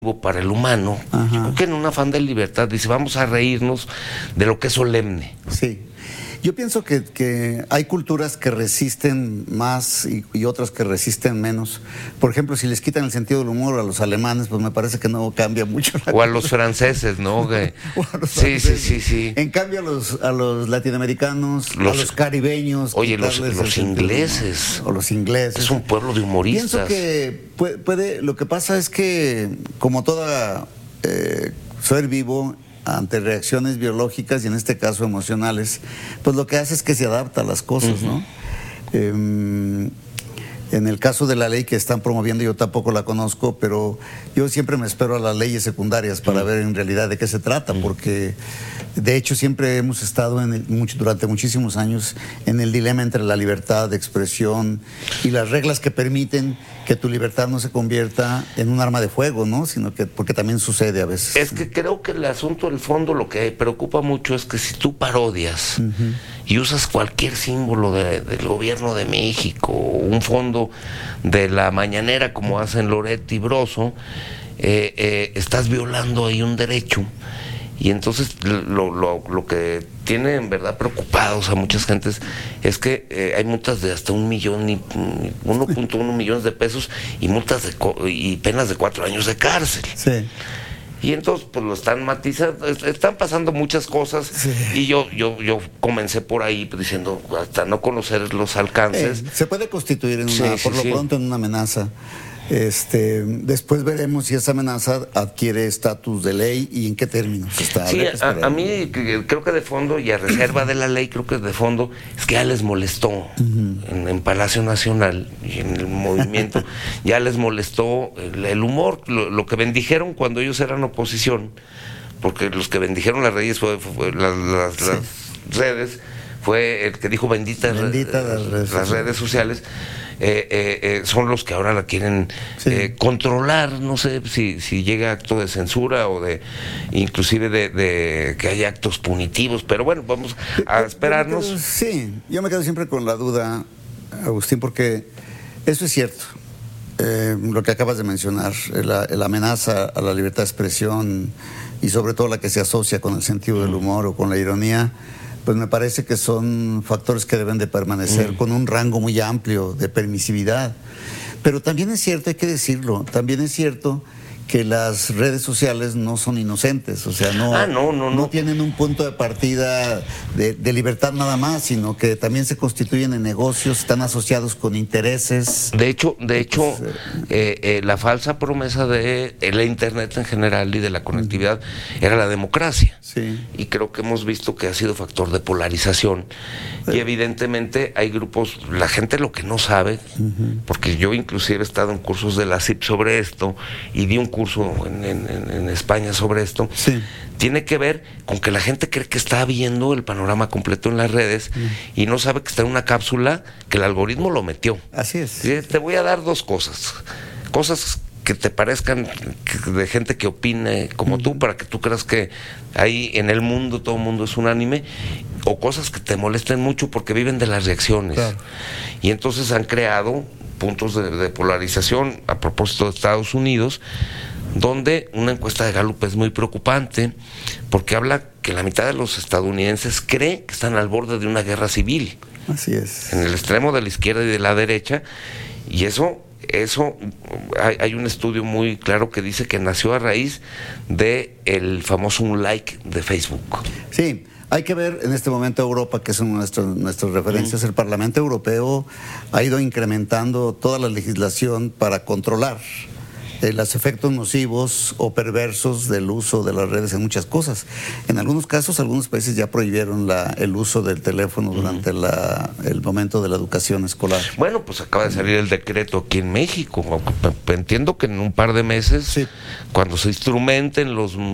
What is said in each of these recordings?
para el humano, Ajá. que en un afán de libertad dice, vamos a reírnos de lo que es solemne. Sí. Yo pienso que hay culturas que resisten más y otras que resisten menos. Por ejemplo, si les quitan el sentido del humor a los alemanes, pues me parece que no cambia mucho la O a los franceses, ¿no? O a los Sí. franceses. En cambio, a los latinoamericanos, a los caribeños. Oye, los quitarles el sentido del ingleses. humor. O los ingleses. Es un pueblo de humoristas. Pienso que lo que pasa es que, como toda ser vivo, ante reacciones biológicas y en este caso emocionales, pues lo que hace es que se adapta a las cosas, ¿no? En el caso de la ley que están promoviendo, yo tampoco la conozco, pero yo siempre me espero a las leyes secundarias para ver en realidad de qué se trata, porque de hecho siempre hemos estado durante muchísimos años en el dilema entre la libertad de expresión y las reglas que permiten que tu libertad no se convierta en un arma de fuego, ¿no? Sino que, porque también sucede a veces. Es que creo que el asunto del fondo, lo que preocupa mucho es que si tú parodias y usas cualquier símbolo del gobierno de México, un fondo de la mañanera como hacen Loret y Broso, estás violando ahí un derecho. Y entonces lo que tiene en verdad preocupados a muchas gentes es que hay multas de hasta 1.1 millones de pesos y multas y penas de 4 años de cárcel. Sí. Y entonces pues lo están matizando, están pasando muchas cosas. Sí. Y yo comencé por ahí diciendo, hasta no conocer los alcances. Se puede constituir por lo pronto en una amenaza. Después veremos si esa amenaza adquiere estatus de ley y en qué términos está. Sí, a mí creo que de fondo, y a reserva de la ley, creo que de fondo es que ya les molestó en Palacio Nacional y en el movimiento, ya les molestó el humor, lo que bendijeron cuando ellos eran oposición, porque los que bendijeron las redes las redes, fue el que dijo bendita las redes sociales. Son los que ahora la quieren controlar. No sé si llega acto de censura o inclusive de que haya actos punitivos, pero bueno, vamos a esperarnos. Yo me quedo siempre con la duda, Agustín, porque eso es cierto, lo que acabas de mencionar, la amenaza a la libertad de expresión y sobre todo la que se asocia con el sentido del humor o con la ironía, pues me parece que son factores que deben de permanecer con un rango muy amplio de permisividad. Pero también es cierto, hay que decirlo, también es cierto que las redes sociales no son inocentes, o sea, no tienen un punto de partida de libertad nada más, sino que también se constituyen en negocios, están asociados con intereses. De hecho, la falsa promesa de la Internet en general y de la conectividad era la democracia. Sí. Y creo que hemos visto que ha sido factor de polarización. Y evidentemente hay grupos, la gente lo que no sabe, porque yo inclusive he estado en cursos de la CIP sobre esto y di un curso en España sobre esto, tiene que ver con que la gente cree que está viendo el panorama completo en las redes y no sabe que está en una cápsula que el algoritmo lo metió. Así es. Te voy a dar dos cosas que te parezcan de gente que opine como tú, para que tú creas que ahí en el mundo todo el mundo es unánime, o cosas que te molesten mucho porque viven de las reacciones. Claro. Y entonces han creado puntos de polarización a propósito de Estados Unidos, donde una encuesta de Gallup es muy preocupante porque habla que la mitad de los estadounidenses cree que están al borde de una guerra civil. Así es. En el extremo de la izquierda y de la derecha, y eso hay un estudio muy claro que dice que nació a raíz de el famoso un like de Facebook. Sí. Hay que ver en este momento Europa, que son nuestras referencias. El Parlamento Europeo ha ido incrementando toda la legislación para controlar los efectos nocivos o perversos del uso de las redes en muchas cosas. En algunos casos, algunos países ya prohibieron el uso del teléfono durante el momento de la educación escolar. Bueno, pues acaba de salir el decreto aquí en México. Entiendo que en un par de meses, cuando se instrumenten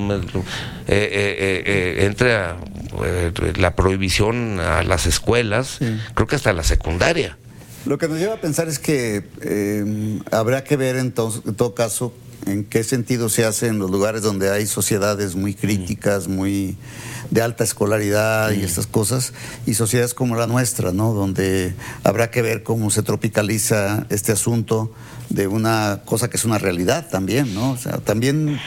entre la prohibición a las escuelas, creo que hasta la secundaria. Lo que nos lleva a pensar es que habrá que ver en todo caso en qué sentido se hace en los lugares donde hay sociedades muy críticas, muy de alta escolaridad y estas cosas, y sociedades como la nuestra, ¿no? Donde habrá que ver cómo se tropicaliza este asunto de una cosa que es una realidad también, ¿no? O sea, también